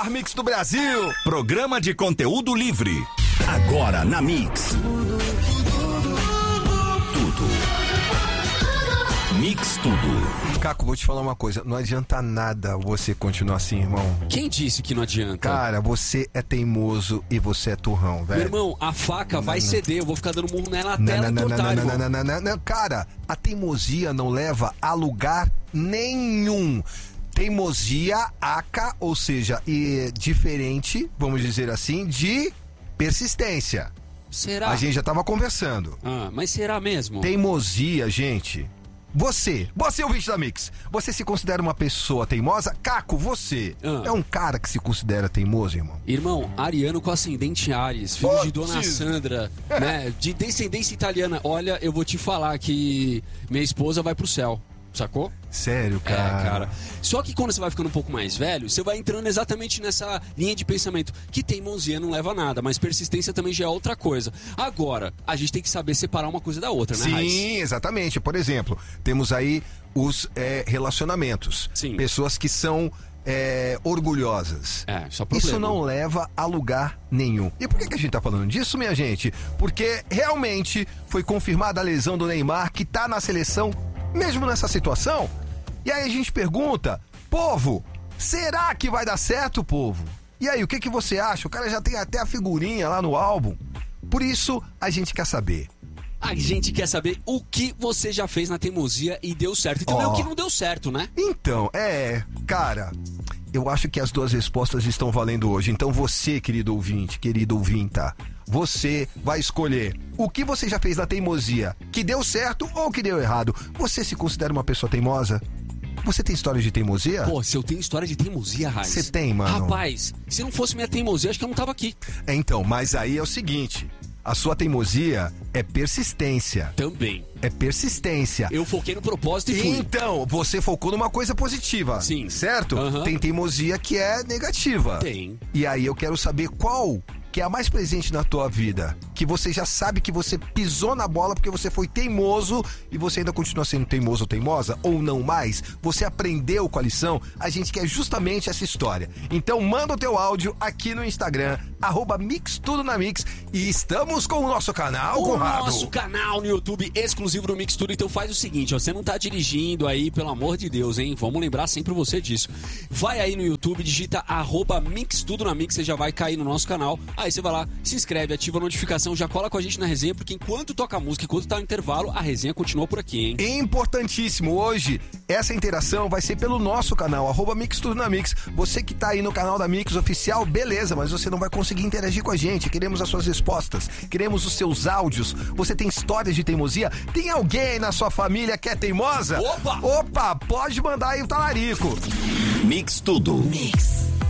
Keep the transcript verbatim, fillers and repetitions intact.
melhor mix do Brasil. Programa de conteúdo livre. Agora na Mix. Tudo. Mix Tudo. Caco, vou te falar uma coisa. Não adianta nada você continuar assim, irmão. Quem disse que não adianta? Cara, você é teimoso e você é turrão, velho. Meu irmão, a faca não, vai não. ceder. Eu vou ficar dando murro nela Não, até ela não, não, tortar, não, irmão. não, não, não, não, não. Cara, a teimosia não leva a lugar nenhum. Teimosia, aca, ou seja, e diferente, vamos dizer assim, de persistência. Será? A gente já tava conversando. Ah, mas será mesmo? Teimosia, gente. Você, você ouvinte da Mix, você se considera uma pessoa teimosa? Caco, você Ah. é um cara que se considera teimoso, irmão? Irmão, ariano com ascendente Ares, filho Putz. de Dona Sandra, né? De descendência italiana. Olha, eu vou te falar que minha esposa vai pro céu. Sacou? Sério, cara? É, cara. Só que quando você vai ficando um pouco mais velho, você vai entrando exatamente nessa linha de pensamento que teimosia não leva a nada, mas persistência também já é outra coisa. Agora, a gente tem que saber separar uma coisa da outra, né, Sim, Raiz? exatamente. Por exemplo, temos aí os é, relacionamentos. Sim. Pessoas que são é, orgulhosas. É, só problema. Isso não leva a lugar nenhum. E por que, que a gente tá falando disso, minha gente? Porque realmente foi confirmada a lesão do Neymar, que tá na seleção mesmo nessa situação. E aí a gente pergunta, povo, será que vai dar certo, povo? E aí, o que, que você acha? O cara já tem até a figurinha lá no álbum. Por isso, a gente quer saber. A gente quer saber o que você já fez na teimosia e deu certo. E também Ó. o que não deu certo, né? Então, é, cara, eu acho que as duas respostas estão valendo hoje. Então você, querido ouvinte, querido ouvinta, você vai escolher o que você já fez na teimosia, que deu certo ou que deu errado. Você se considera uma pessoa teimosa? Você tem história de teimosia? Pô, se eu tenho história de teimosia, Raiz. Você tem, mano? Rapaz, se não fosse minha teimosia, acho que eu não tava aqui. É, então, mas aí é o seguinte, a sua teimosia é persistência. Também. É persistência. Eu foquei no propósito e fui. Então, você focou numa coisa positiva. Sim. Certo? Aham. Tem teimosia que é negativa. Tem. E aí eu quero saber qual que é a mais presente na tua vida. Que você já sabe que você pisou na bola porque você foi teimoso e você ainda continua sendo teimoso ou teimosa, ou não mais. Você aprendeu com a lição. A gente quer justamente essa história. Então manda o teu áudio aqui no Instagram, arroba Mix Tudo na Mix. E estamos com o nosso canal, O Conrado. nosso canal no YouTube exclusivo do Mix Tudo. Então faz o seguinte, ó, você não tá dirigindo aí, pelo amor de Deus, hein? Vamos lembrar sempre você disso. Vai aí no YouTube, digita arroba Mix Tudo na Mix, você já vai cair no nosso canal. Aí você vai lá, se inscreve, ativa a notificação, já cola com a gente na resenha, porque enquanto toca a música, enquanto tá no intervalo, a resenha continua por aqui, hein? Importantíssimo, hoje essa interação vai ser pelo nosso canal, arroba Mix Tudo na Mix. Você que tá aí no canal da Mix Oficial, beleza, mas você não vai conseguir interagir com a gente. Queremos as suas respostas, queremos os seus áudios. Você tem histórias de teimosia? Tem alguém na sua família que é teimosa? Opa! Opa, pode mandar aí o talarico. Mix Tudo. Mix.